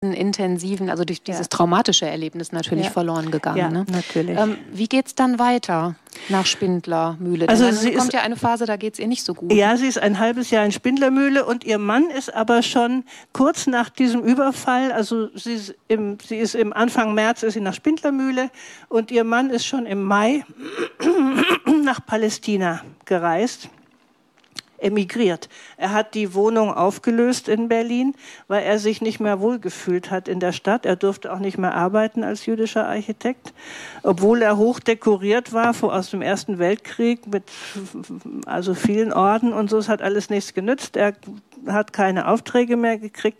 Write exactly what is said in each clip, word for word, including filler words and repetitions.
intensiven, also durch dieses ja. traumatische Erlebnis natürlich ja. verloren gegangen. Ja, ne? natürlich. Ähm, wie geht es dann weiter nach Spindlermühle? Also dann sie kommt ist, ja eine Phase, da geht es ihr nicht so gut. Ja, sie ist ein halbes Jahr in Spindlermühle und ihr Mann ist aber schon kurz nach diesem Überfall, also sie ist im, sie ist im Anfang März ist sie nach Spindlermühle und ihr Mann ist schon im Mai nach Palästina gereist. Emigriert. Er hat die Wohnung aufgelöst in Berlin, weil er sich nicht mehr wohlgefühlt hat in der Stadt. Er durfte auch nicht mehr arbeiten als jüdischer Architekt, obwohl er hoch dekoriert war aus dem Ersten Weltkrieg mit also vielen Orden und so. Es hat alles nichts genützt. Er hat keine Aufträge mehr gekriegt.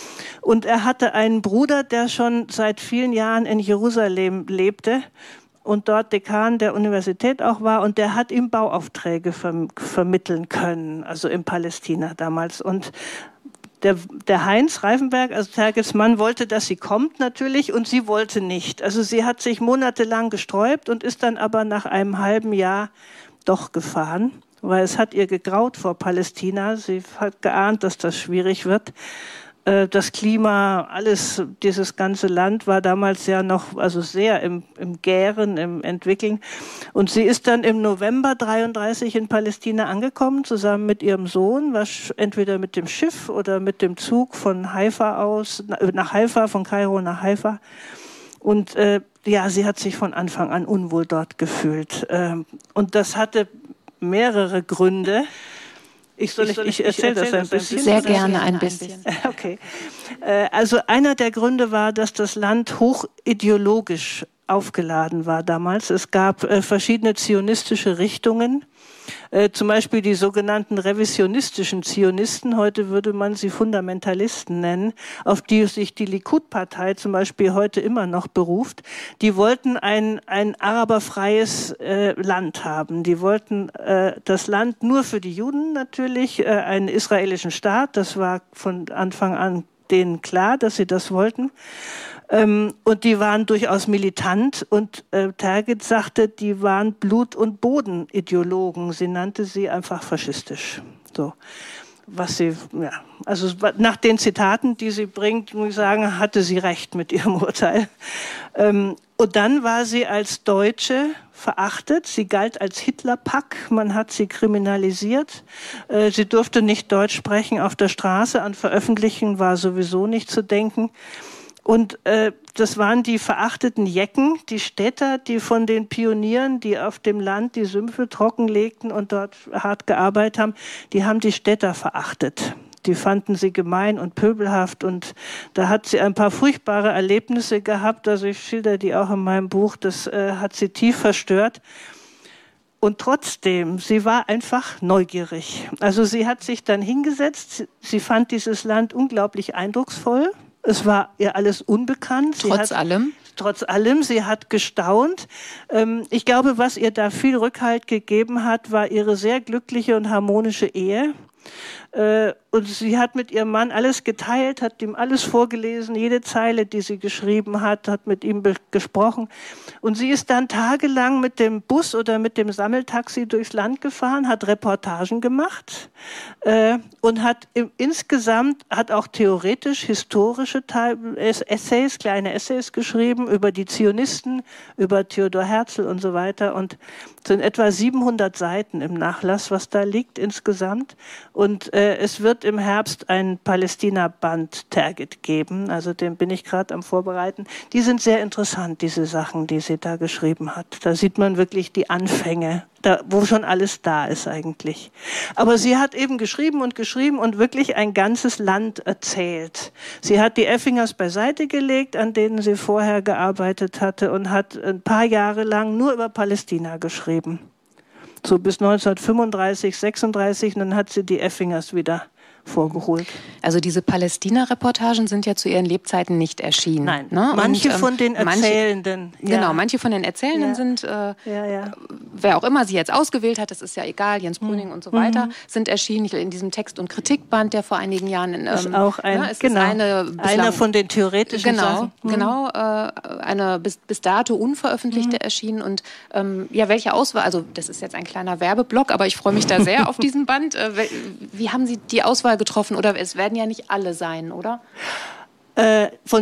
Und er hatte einen Bruder, der schon seit vielen Jahren in Jerusalem lebte und dort Dekan der Universität auch war, und der hat ihm Bauaufträge verm vermitteln können, also in Palästina damals. Und der, der Heinz Reifenberg, also Tergels Mann, wollte, dass sie kommt natürlich, und sie wollte nicht. Also sie hat sich monatelang gesträubt und ist dann aber nach einem halben Jahr doch gefahren, weil es hat ihr gegraut vor Palästina. Sie hat geahnt, dass das schwierig wird. Das Klima, alles, dieses ganze Land war damals ja noch, also sehr im, im Gären, im Entwickeln. Und sie ist dann im November dreiunddreißig in Palästina angekommen, zusammen mit ihrem Sohn, war entweder mit dem Schiff oder mit dem Zug von Haifa aus, nach Haifa, von Kairo nach Haifa. Und äh, ja, sie hat sich von Anfang an unwohl dort gefühlt. Ähm, und das hatte mehrere Gründe. Ich, soll, ich, ich erzähle das ein bisschen. Sehr gerne ein bisschen. Okay. Also einer der Gründe war, dass das Land hoch ideologisch aufgeladen war damals. Es gab äh, verschiedene zionistische Richtungen, äh, zum Beispiel die sogenannten revisionistischen Zionisten, heute würde man sie Fundamentalisten nennen, auf die sich die Likud-Partei zum Beispiel heute immer noch beruft. Die wollten ein, ein araberfreies äh, Land haben. Die wollten äh, das Land nur für die Juden natürlich, äh, einen israelischen Staat. Das war von Anfang an denen klar, dass sie das wollten. Ähm, und die waren durchaus militant, und äh, Tergit sagte, die waren Blut- und Bodenideologen. Sie nannte sie einfach faschistisch. So, was sie, ja, also nach den Zitaten, die sie bringt, muss ich sagen, hatte sie recht mit ihrem Urteil. Ähm, und dann war sie als Deutsche verachtet. Sie galt als Hitlerpack. Man hat sie kriminalisiert. Äh, sie durfte nicht Deutsch sprechen auf der Straße. An Veröffentlichen war sowieso nicht zu denken. Und äh, das waren die verachteten Jecken, die Städter, die von den Pionieren, die auf dem Land die Sümpfe trockenlegten und dort hart gearbeitet haben, die haben die Städter verachtet. Die fanden sie gemein und pöbelhaft, und da hat sie ein paar furchtbare Erlebnisse gehabt. Also ich schilder die auch in meinem Buch. Das äh, hat sie tief verstört. Und trotzdem, sie war einfach neugierig. Also sie hat sich dann hingesetzt. Sie fand dieses Land unglaublich eindrucksvoll. Es war ihr alles unbekannt. Sie Trotz hat, allem? Trotz allem, sie hat gestaunt. Ähm, ich glaube, was ihr da viel Rückhalt gegeben hat, war ihre sehr glückliche und harmonische Ehe. Äh, und sie hat mit ihrem Mann alles geteilt, hat ihm alles vorgelesen, jede Zeile, die sie geschrieben hat, hat mit ihm gesprochen. Und sie ist dann tagelang mit dem Bus oder mit dem Sammeltaxi durchs Land gefahren, hat Reportagen gemacht äh, und hat im, insgesamt, hat auch theoretisch historische Teil, Essays, kleine Essays geschrieben über die Zionisten, über Theodor Herzl und so weiter. Und es sind etwa siebenhundert Seiten im Nachlass, was da liegt insgesamt. Und äh, es wird im Herbst ein Palästina-Band Tergit geben, also den bin ich gerade am Vorbereiten. Die sind sehr interessant, diese Sachen, die sie da geschrieben hat. Da sieht man wirklich die Anfänge, da, wo schon alles da ist eigentlich. Aber sie hat eben geschrieben und geschrieben und wirklich ein ganzes Land erzählt. Sie hat die Effingers beiseite gelegt, an denen sie vorher gearbeitet hatte, und hat ein paar Jahre lang nur über Palästina geschrieben. So bis neunzehnhundertfünfunddreißig, sechsunddreißig, und dann hat sie die Effingers wieder vorgeholt. Also diese Palästina-Reportagen sind ja zu ihren Lebzeiten nicht erschienen. Nein, ne? manche und, ähm, von den Erzählenden. Manche, ja. Genau, manche von den Erzählenden ja. sind, äh, ja, ja. wer auch immer sie jetzt ausgewählt hat, das ist ja egal, Jens Brüning mhm. und so weiter, mhm. sind erschienen in diesem Text- und Kritikband, der vor einigen Jahren... Ähm, ist auch ein, ne, es genau, ist eine bislang, einer von den theoretischen genau, Sachen. Mhm. Genau, äh, eine bis, bis dato unveröffentlichte mhm. erschienen. Und ähm, ja, welche Auswahl, also das ist jetzt ein kleiner Werbeblock, aber ich freue mich da sehr auf diesen Band. Äh, wie haben Sie die Auswahl getroffen? Oder es werden ja nicht alle sein, oder? äh, von